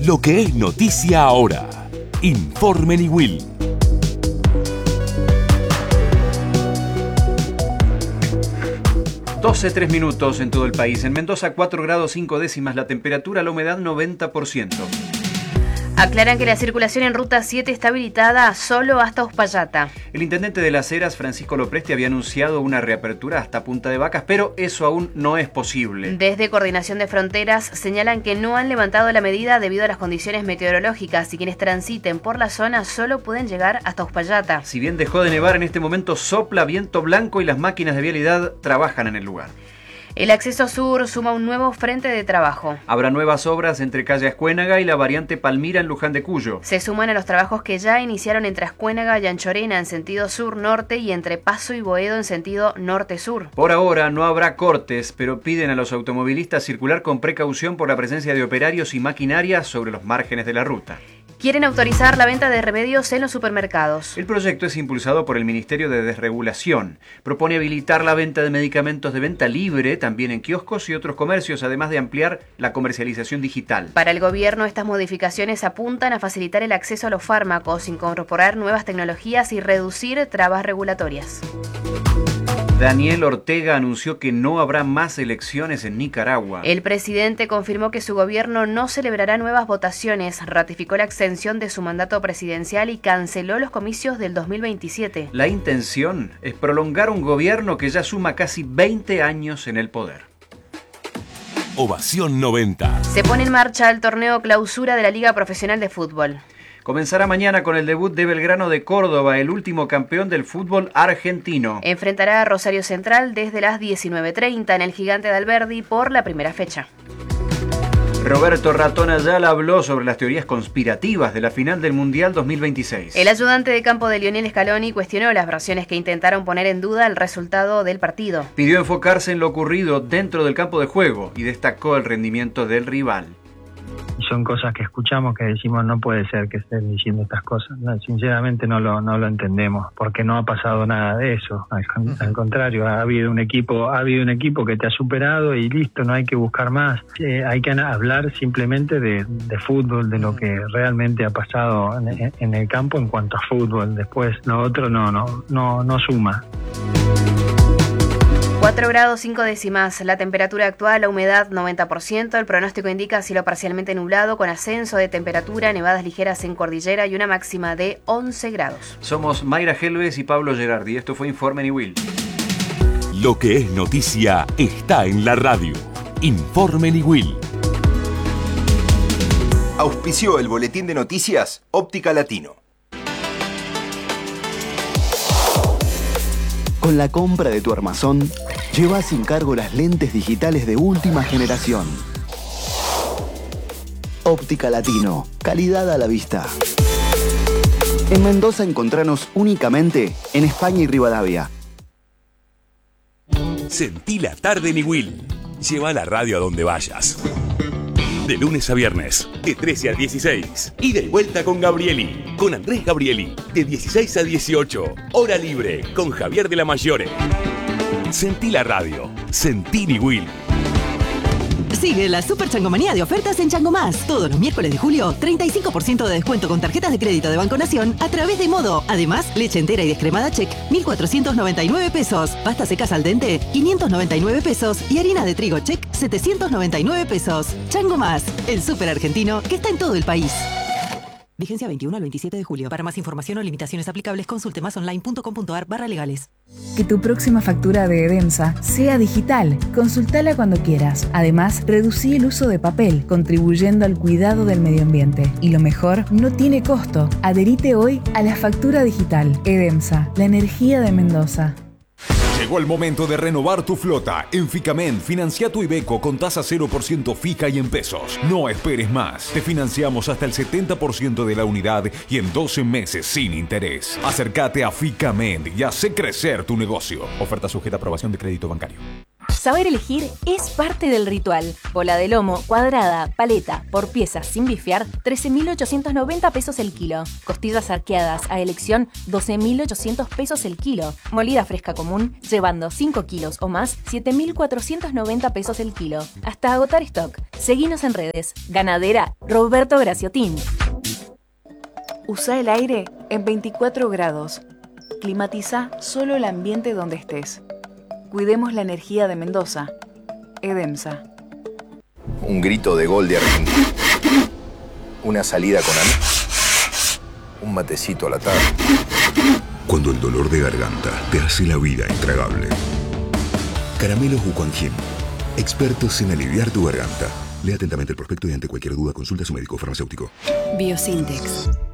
Lo que es noticia ahora. Informe Niwil. 12:03 en todo el país. En Mendoza 4 grados 5 décimas la temperatura, la humedad 90%. Aclaran que la circulación en Ruta 7 está habilitada solo hasta Uspallata. El intendente de Las Heras, Francisco Lopresti, había anunciado una reapertura hasta Punta de Vacas, pero eso aún no es posible. Desde Coordinación de Fronteras señalan que no han levantado la medida debido a las condiciones meteorológicas y quienes transiten por la zona solo pueden llegar hasta Uspallata. Si bien dejó de nevar, en este momento sopla viento blanco y las máquinas de vialidad trabajan en el lugar. El acceso sur suma un nuevo frente de trabajo. Habrá nuevas obras entre calle Ascuénaga y la variante Palmira en Luján de Cuyo. Se suman a los trabajos que ya iniciaron entre Ascuénaga y Anchorena en sentido sur-norte y entre Paso y Boedo en sentido norte-sur. Por ahora no habrá cortes, pero piden a los automovilistas circular con precaución por la presencia de operarios y maquinaria sobre los márgenes de la ruta. Quieren autorizar la venta de remedios en los supermercados. El proyecto es impulsado por el Ministerio de Desregulación. Propone habilitar la venta de medicamentos de venta libre, también en kioscos y otros comercios, además de ampliar la comercialización digital. Para el gobierno, estas modificaciones apuntan a facilitar el acceso a los fármacos, incorporar nuevas tecnologías y reducir trabas regulatorias. Daniel Ortega anunció que no habrá más elecciones en Nicaragua. El presidente confirmó que su gobierno no celebrará nuevas votaciones, ratificó la extensión de su mandato presidencial y canceló los comicios del 2027. La intención es prolongar un gobierno que ya suma casi 20 años en el poder. Ovación 90. Se pone en marcha el torneo clausura de la Liga Profesional de Fútbol. Comenzará mañana con el debut de Belgrano de Córdoba, el último campeón del fútbol argentino. Enfrentará a Rosario Central desde las 19:30 en el Gigante de Alberdi por la primera fecha. Roberto Ratón Ayala habló sobre las teorías conspirativas de la final del Mundial 2026. El ayudante de campo de Lionel Scaloni cuestionó las versiones que intentaron poner en duda el resultado del partido. Pidió enfocarse en lo ocurrido dentro del campo de juego y destacó el rendimiento del rival. Son cosas que escuchamos que decimos no puede ser que estén diciendo estas cosas. No, sinceramente no lo entendemos porque no ha pasado nada de eso. Al contrario, ha habido un equipo que te ha superado y listo, no hay que buscar más. Hay que hablar simplemente de fútbol, de lo que realmente ha pasado en el campo en cuanto a fútbol. Después lo otro no suma. 4 grados 5 décimas, la temperatura actual, la humedad 90%, el pronóstico indica cielo parcialmente nublado con ascenso de temperatura, nevadas ligeras en cordillera y una máxima de 11 grados. Somos Mayra Helves y Pablo Gerardi, esto fue Informe Niwil. Lo que es noticia está en la radio. Informe Niwil. Auspició el boletín de noticias Óptica Latino. Con la compra de tu armazón, lleva sin cargo las lentes digitales de última generación. Óptica Latino, calidad a la vista. En Mendoza encontranos únicamente en España y Rivadavia. Sentí la tarde Niwil. Lleva la radio a donde vayas. De lunes a viernes, de 13 a 16. Y de vuelta con Gabrieli, con Andrés Gabrieli, de 16 a 18. Hora libre, con Javier de la Mayore. Sentí la radio, sentí Niwil. Sigue la Super Changomanía de ofertas en Chango Más. Todos los miércoles de julio, 35% de descuento con tarjetas de crédito de Banco Nación a través de Modo. Además, leche entera y descremada Check, 1.499 pesos. Pasta secas al dente, 599 pesos. Y harina de trigo Check, 799 pesos. Chango Más, el súper argentino que está en todo el país. Vigencia 21 al 27 de julio. Para más información o limitaciones aplicables, consulte masonline.com.ar/legales. Que tu próxima factura de Edemsa sea digital. Consultala cuando quieras. Además, reducí el uso de papel, contribuyendo al cuidado del medio ambiente. Y lo mejor, no tiene costo. Adherite hoy a la factura digital. Edemsa, la energía de Mendoza. Llegó el momento de renovar tu flota. En Ficamen, financia tu Iveco con tasa 0% fija y en pesos. No esperes más. Te financiamos hasta el 70% de la unidad y en 12 meses sin interés. Acércate a Ficamen y hace crecer tu negocio. Oferta sujeta a aprobación de crédito bancario. Saber elegir es parte del ritual. Bola de lomo, cuadrada, paleta, por piezas sin bifear, 13.890 pesos el kilo. Costillas arqueadas a elección, 12.800 pesos el kilo. Molida fresca común, llevando 5 kilos o más, 7.490 pesos el kilo. Hasta agotar stock. Seguinos en redes. Ganadera Roberto Graciotín. Usa el aire en 24 grados. Climatiza solo el ambiente donde estés. Cuidemos la energía de Mendoza. Edemsa. Un grito de gol de Argentina. Una salida con amigos. Un matecito a la tarde. Cuando el dolor de garganta te hace la vida intragable. Caramelos Ucuanjin. Expertos en aliviar tu garganta. Lea atentamente el prospecto y ante cualquier duda consulta a su médico farmacéutico. Biosintex.